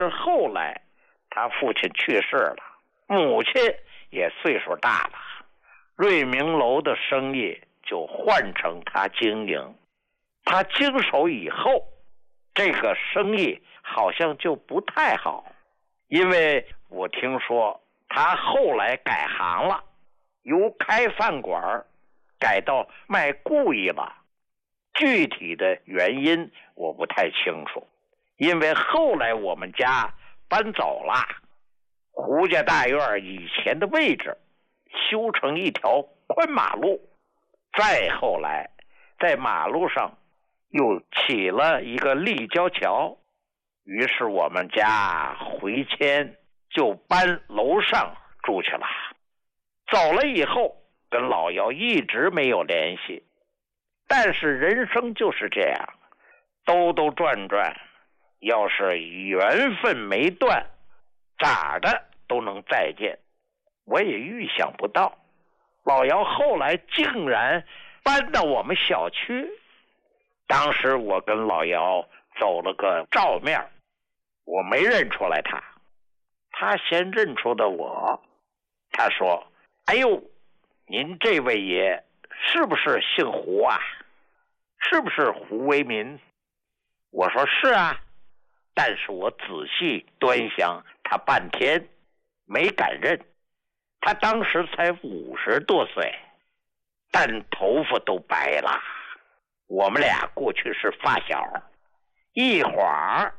后来他父亲去世了，母亲也岁数大了，瑞明楼的生意就换成他经营。他经手以后，这个生意好像就不太好，因为我听说他后来改行了，由开饭馆改到卖故意了。具体的原因我不太清楚，因为后来我们家搬走了，胡家大院以前的位置修成一条宽马路，再后来在马路上又起了一个立交桥，于是我们家回迁就搬楼上住去了。走了以后跟老姚一直没有联系，但是人生就是这样，兜兜转转，要是缘分没断，咋的都能再见。我也预想不到老姚后来竟然搬到我们小区。当时我跟老姚走了个照面，我没认出来他，他先认出的我。他说：哎呦，您这位爷是不是姓胡啊？是不是胡为民？我说是啊，但是我仔细端详他半天没敢认。他当时才50多岁，但头发都白了。我们俩过去是发小，一晃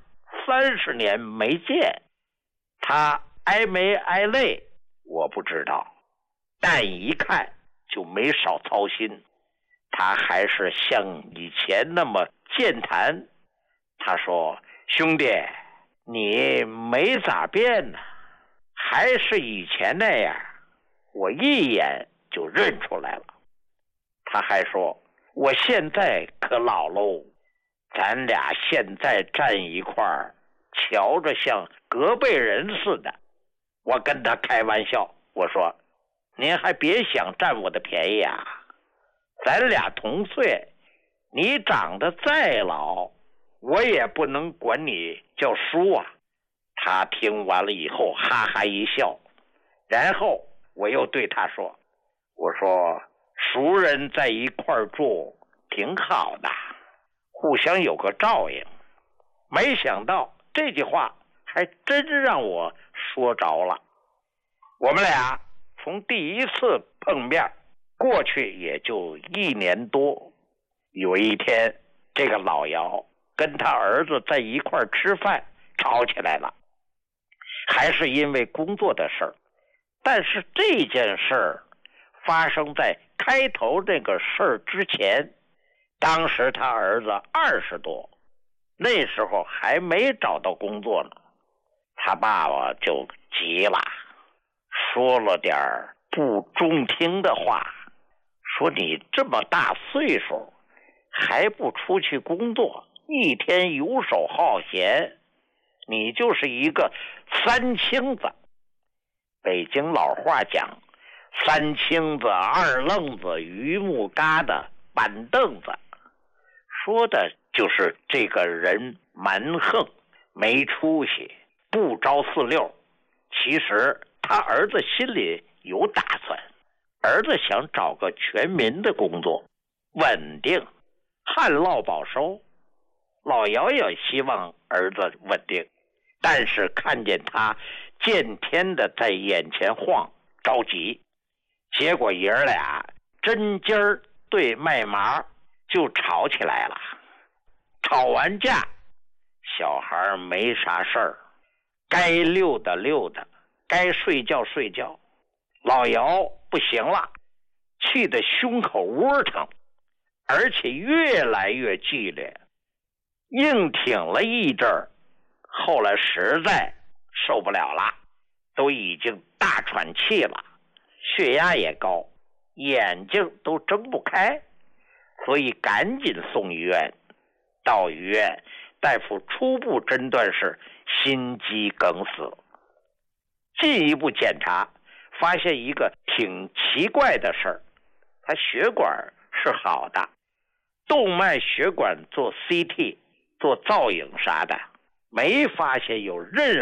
30年没见，他挨没挨累我不知道，但一看就没少操心。他还是像以前那么健谈。他说：兄弟，你没咋变呢，还是以前那样，我一眼就认出来了。他还说：我现在可老喽，咱俩现在站一块儿，瞧着像隔辈人似的。我跟他开玩笑，我说：您还别想占我的便宜啊，咱俩同岁，你长得再老，我也不能管你叫叔啊。他听完了以后哈哈一笑，然后我又对他说：我说熟人在一块儿住挺好的，互相有个照应。没想到这句话还真让我说着了。我们俩从第一次碰面过去也就1年多。有一天，这个老姚跟他儿子在一块儿吃饭，吵起来了，还是因为工作的事儿。但是这件事儿发生在开头这个事儿之前。当时他儿子20多，那时候还没找到工作呢。他爸爸就急了，说了点不中听的话，说你这么大岁数还不出去工作，一天游手好闲，你就是一个三清子。北京老话讲，三清子、二愣子、榆木疙瘩、板凳子，说的就是这个人蛮横，没出息，不着四六。其实他儿子心里有打算，儿子想找个全民的工作，稳定，旱涝保收。老姚也希望儿子稳定，但是看见他见天的在眼前晃，着急。结果爷儿俩针尖儿对麦麻，就吵起来了。吵完架，小孩没啥事儿，该溜达溜达，该睡觉睡觉。老姚不行了，气得胸口窝疼，而且越来越剧烈，硬挺了一阵儿，后来实在受不了了，都已经大喘气了，血压也高，眼睛都睁不开，所以赶紧送医院。到医院，大夫初步诊断是心肌梗死。进一步检查，发现一个挺奇怪的事儿，他血管是好的，动脉血管做 CT 做造影啥的没发现有任